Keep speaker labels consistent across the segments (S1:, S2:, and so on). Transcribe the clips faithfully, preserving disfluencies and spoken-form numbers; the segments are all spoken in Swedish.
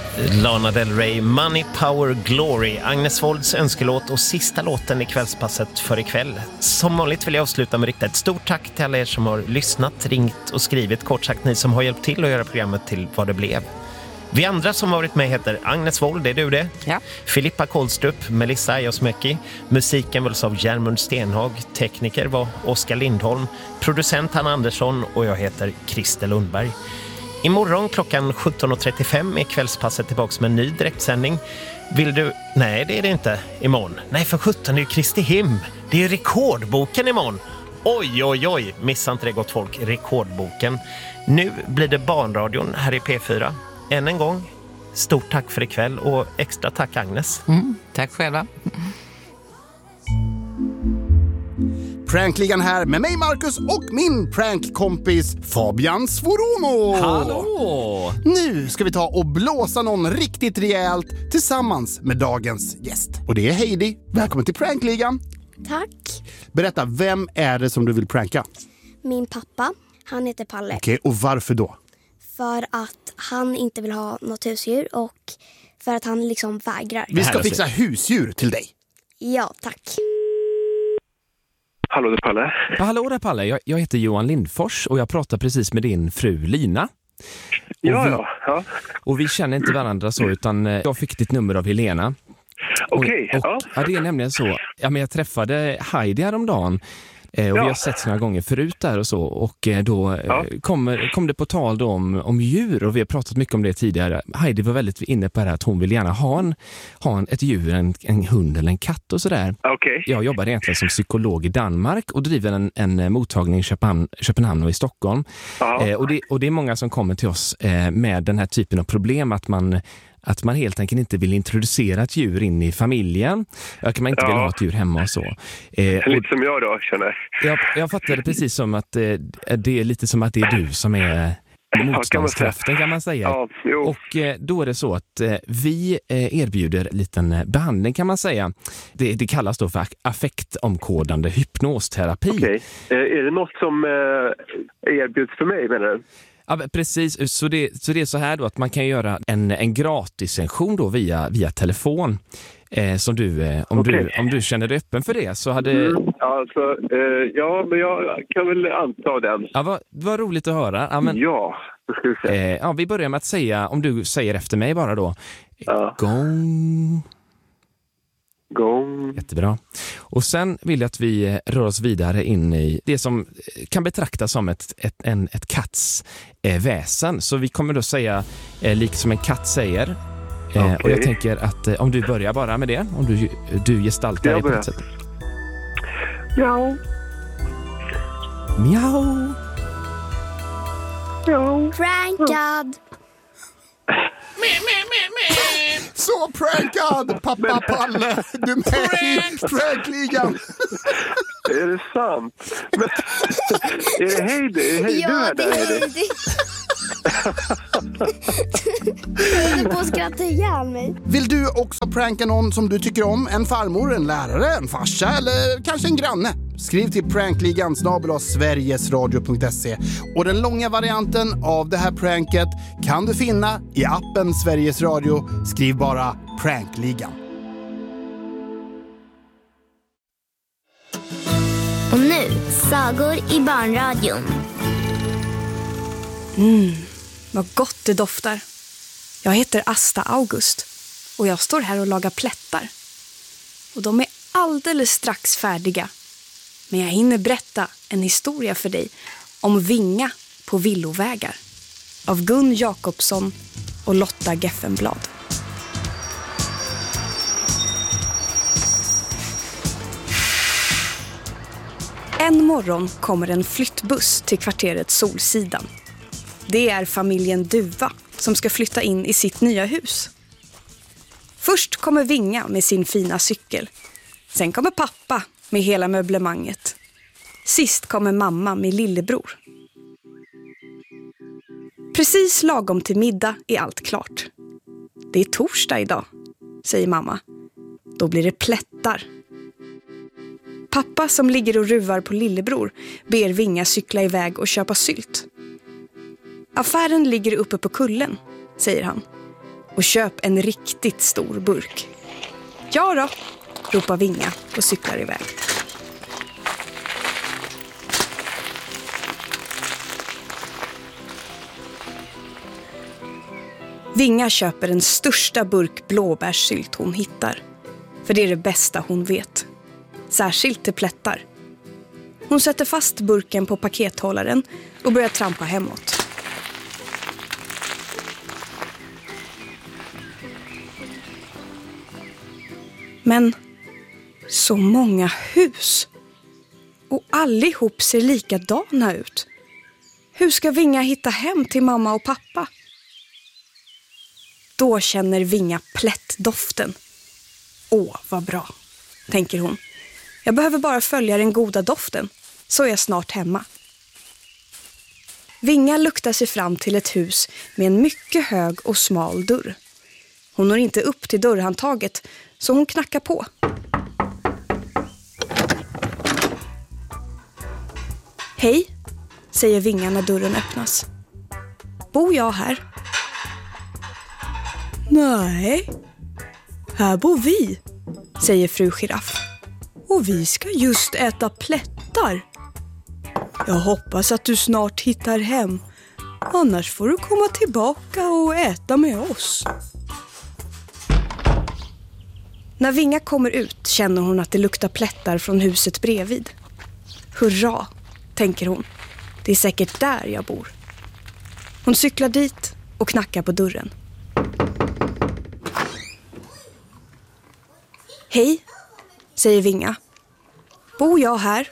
S1: Lana Del Rey, Money, Power, Glory, Agnes Wolds önskelåt och sista låten i kvällspasset för ikväll. Som vanligt vill jag avsluta med riktigt ett stort tack till alla er som har lyssnat, ringt och skrivit. Kort sagt, ni som har hjälpt till att göra programmet till vad det blev. Vi andra som har varit med heter Agnes Wold, det är du det?
S2: Ja.
S1: Filippa Kolstrup, Melissa Ajosmäki. Musiken väls av Järmund Stenhag. Tekniker var Oskar Lindholm. Producent Hanna Andersson och jag heter Christer Lundberg. Imorgon klockan sjutton och trettiofem är kvällspasset tillbaka med en ny direktsändning. Vill du... Nej, det är det inte imorgon. Nej, för sjutton är ju Kristi him. Det är rekordboken imorgon. Oj, oj, oj. Missa inte det, gott folk. Rekordboken. Nu blir det barnradion här i P fyra. Än en gång, stort tack för ikväll och extra tack Agnes.
S2: Mm, tack själva.
S3: Prankligan här med mig Marcus och min prankkompis Fabian Svoromo.
S1: Hallå!
S3: Nu ska vi ta och blåsa någon riktigt rejält tillsammans med dagens gäst. Och det är Heidi. Välkommen till Prankligan.
S4: Tack.
S3: Berätta, vem är det som du vill pranka?
S4: Min pappa, han heter Palle.
S3: Okej, och varför då?
S4: För att han inte vill ha något husdjur och för att han liksom vägrar.
S3: Vi ska fixa husdjur till dig.
S4: Ja, tack.
S5: Hallå, det är Palle.
S6: Ja, hallå där Palle, jag, jag heter Johan Lindfors och jag pratar precis med din fru Lina.
S5: Ja,
S6: vi,
S5: ja, ja.
S6: Och vi känner inte varandra så, utan jag fick ditt nummer av Helena.
S5: Okej,
S6: okay,
S5: ja.
S6: Ja, det är nämligen så. Ja, men jag träffade Heidi häromdagen. Eh, och
S5: ja.
S6: vi har sett några gånger förut där och så. Och eh, då eh,
S5: ja.
S6: kom, kom det på tal då om, om djur. Och vi har pratat mycket om det tidigare. Heidi var väldigt inne på det här att hon vill gärna ha, en, ha en, ett djur, en, en hund eller en katt och sådär.
S5: Okay.
S6: Jag jobbar egentligen som psykolog i Danmark och driver en, en mottagning i Köpenhamn, Köpenhamn och i Stockholm. Eh, och, det, och det är många som kommer till oss eh, med den här typen av problem att man... Att man helt enkelt inte vill introducera ett djur in i familjen. Att man inte
S5: ja.
S6: vill ha ett djur hemma och så.
S5: Eh, lite som jag då, känner.
S6: Jag, jag fattar det precis som att eh, det är lite som att det är du som är motståndskraften, kan man säga.
S5: Ja, jo.
S6: Och eh, då är det så att eh, vi eh, erbjuder en liten eh, behandling, kan man säga. Det, det kallas då för affektomkodande hypnosterapi.
S5: Okej. Eh, är det något som eh, erbjuds för mig, menar du?
S6: Ja, precis. Så det, så det är så här då att man kan göra en, en gratis session då via, via telefon. Eh, som du, eh, om,
S5: okay.
S6: du, om du känner dig öppen för det så hade...
S5: Mm, alltså, eh, ja, men jag kan väl anta den.
S6: Ja, vad, vad roligt att höra. Ja, men,
S5: ja, då ska vi se.
S6: Eh, ja, vi börjar med att säga, om du säger efter mig bara då.
S5: Ja.
S6: Gång...
S5: Gång.
S6: Jättebra. Och sen vill jag att vi rör oss vidare in i det som kan betraktas som ett, ett, en, ett katts eh, väsen. Så vi kommer då säga, eh, likt som en katt säger. Eh, okay. Och jag tänker att eh, om du börjar bara med det. Om du, du gestaltar det på något sätt.
S5: Miau.
S6: Miau.
S5: Miau.
S4: Prankad.
S3: Så prankad, pappa Palle. Du är med i prankligan.
S5: Är det sant? Men, är det Heidi? Är Heidi
S4: ja,
S5: du är
S4: det
S5: där,
S4: är Heidi. Jag håller på att skratta ihjäl mig.
S3: Vill du också pranka någon som du tycker om? En farmor, en lärare, en farsa eller kanske en granne? Skriv till prankligan snabel-a sverigesradio punkt se. Och den långa varianten av det här pranket kan du finna i appen Sveriges Radio. Skriv bara prankligan.
S4: Och nu, sagor i barnradion.
S7: Mm, vad gott det doftar. Jag heter Asta August och jag står här och lagar plättar. Och de är alldeles strax färdiga. Men jag hinner berätta en historia för dig om Vinga på villovägar av Gun Jakobsson och Lotta Geffenblad. En morgon kommer en flyttbuss till kvarteret Solsidan. Det är familjen Duva som ska flytta in i sitt nya hus. Först kommer Vinga med sin fina cykel. Sen kommer pappa med hela möblemanget. Sist kommer mamma med lillebror. Precis lagom till middag är allt klart. Det är torsdag idag, säger mamma. Då blir det plättar. Pappa som ligger och ruvar på lillebror ber Vinga cykla iväg och köpa sylt. Affären ligger uppe på kullen, säger han. och köp en riktigt stor burk. Ja då, ropar Vinga och cyklar iväg. Vinga köper den största burk blåbärssylt hon hittar. För det är det bästa hon vet. Särskilt till plättar. Hon sätter fast burken på pakethållaren och börjar trampa hemåt. Men så många hus. Och allihop ser likadana ut. Hur ska Vinga hitta hem till mamma och pappa? Då känner Vinga plättdoften. Åh, vad bra, tänker hon. Jag behöver bara följa den goda doften, så är jag snart hemma. Vinga luktar sig fram till ett hus med en mycket hög och smal dörr. Hon når inte upp till dörrhandtaget, så hon knackar på. Hej, säger Vinga när dörren öppnas. Bor jag här? Nej, här bor vi, säger fru Giraff. Och vi ska just äta plättar. Jag hoppas att du snart hittar hem. Annars får du komma tillbaka och äta med oss. När Vinga kommer ut känner hon att det luktar plättar från huset bredvid. Hurra, tänker hon. Det är säkert där jag bor. Hon cyklar dit och knackar på dörren. Hej, säger Vinga. Bor jag här?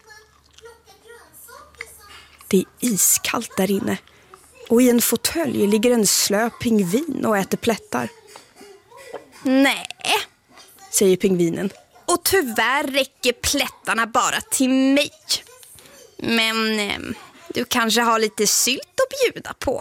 S7: Det är iskallt där inne. Och i en fåtölj ligger en slö pingvin och äter plättar. Nej, säger pingvinen. Och tyvärr räcker plättarna bara till mig. Men eh, du kanske har lite sylt att bjuda på.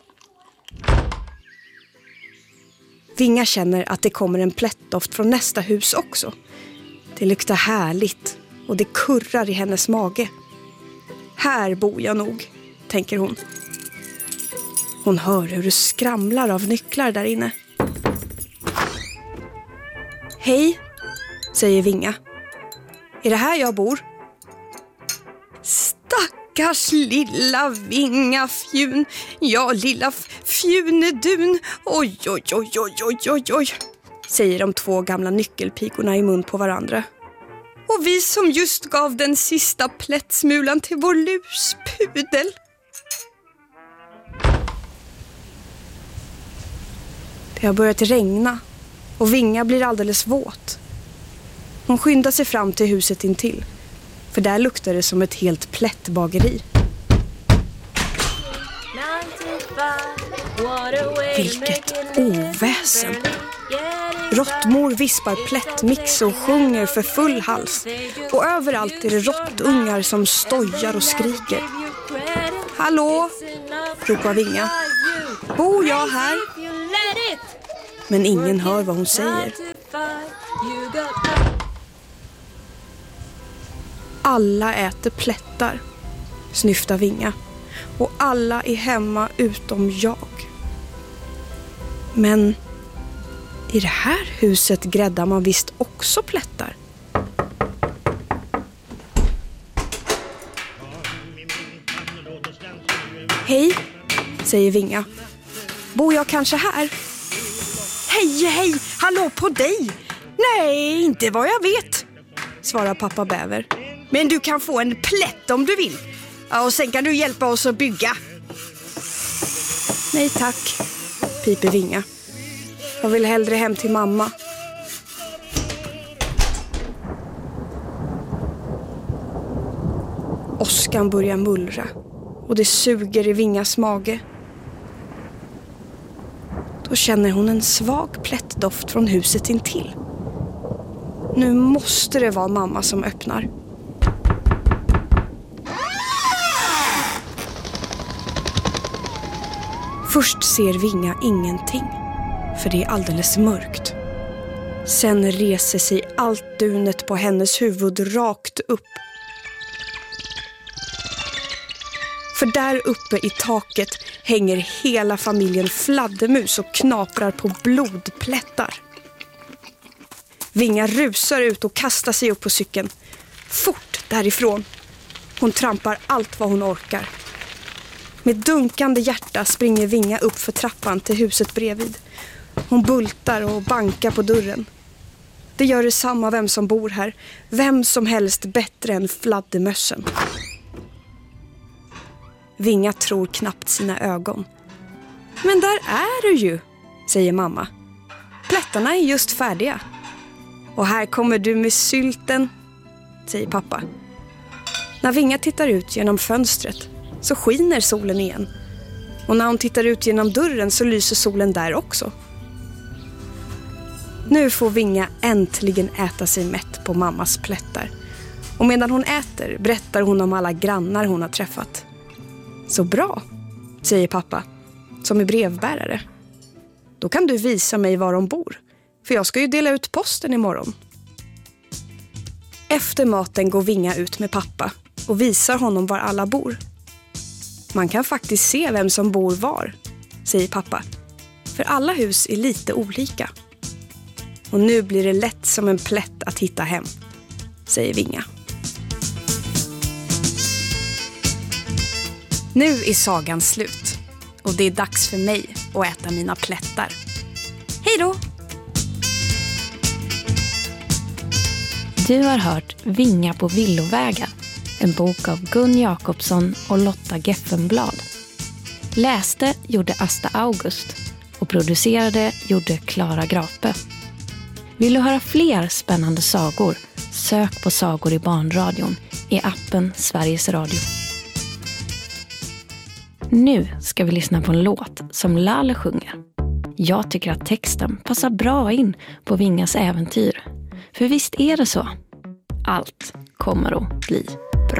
S7: Vinga känner att det kommer en plättdoft från nästa hus också. Det luktar härligt och det kurrar i hennes mage. Här bor jag nog, tänker hon. Hon hör hur det skramlar av nycklar där inne. Hej, säger Vinga. Är det här jag bor? Stackars lilla Vingafjun. Ja, lilla fjunedun. Oj, oj, oj, oj, oj, oj, oj, säger de två gamla nyckelpigorna i mun på varandra. Och vi som just gav den sista plättsmulan till vår luspudel. Det har börjat regna och Vinga blir alldeles våt. Hon skyndar sig fram till huset intill, för där luktar det som ett helt plättbageri. Vilket oväsen! Råttmor vispar plättmix och sjunger för full hals. Och överallt är det råttungar som stojar och skriker. Hallå, ropar Vinga. Bor jag här? Men ingen hör vad hon säger. Alla äter plättar, snyftar Vinga. Och alla är hemma utom jag. Men i det här huset gräddar man visst också plättar. Hej, säger Vinga. Bor jag kanske här? Hej, hej, hallå på dig! Nej, inte vad jag vet, svarar pappa Bäver. Men du kan få en plätt om du vill. Ja, och sen kan du hjälpa oss att bygga. Nej tack, piper Vinga. Jag vill hellre hem till mamma. Åskan börjar mullra och det suger i Vingas mage. Då känner hon en svag plättdoft från huset intill. Nu måste det vara mamma som öppnar. Först ser Vinga ingenting, för det är alldeles mörkt. Sen reser sig allt dunet på hennes huvud rakt upp. För där uppe i taket hänger hela familjen fladdermus och knaprar på blodplättar. Vinga rusar ut och kastar sig upp på cykeln. Fort därifrån. Hon trampar allt vad hon orkar. Med dunkande hjärta springer Vinga upp för trappan till huset bredvid. Hon bultar och bankar på dörren. Det gör detsamma vem som bor här. Vem som helst bättre än fladdermössen. Vinga tror knappt sina ögon. Men där är du ju, säger mamma. Plättarna är just färdiga. Och här kommer du med sylten, säger pappa. När Vinga tittar ut genom fönstret så skiner solen igen. Och när hon tittar ut genom dörren så lyser solen där också. Nu får Vinga äntligen äta sig mätt på mammas plättar. Och medan hon äter berättar hon om alla grannar hon har träffat. Så bra, säger pappa, som är brevbärare. Då kan du visa mig var de bor, för jag ska ju dela ut posten imorgon. Efter maten går Vinga ut med pappa och visar honom var alla bor. Man kan faktiskt se vem som bor var, säger pappa, för alla hus är lite olika. Och nu blir det lätt som en plätt att hitta hem, säger Vinga. Nu är sagan slut och det är dags för mig att äta mina plättar. Hej då!
S2: Du har hört Vinga på villovägar, en bok av Gun Jakobsson och Lotta Geffenblad. Läste gjorde Asta August och producerade gjorde Klara Grape. Vill du höra fler spännande sagor? Sök på Sagor i barnradion i appen Sveriges Radio. Nu ska vi lyssna på en låt som Lalle sjunger. Jag tycker att texten passar bra in på Vingas äventyr. För visst är det så? Allt kommer att bli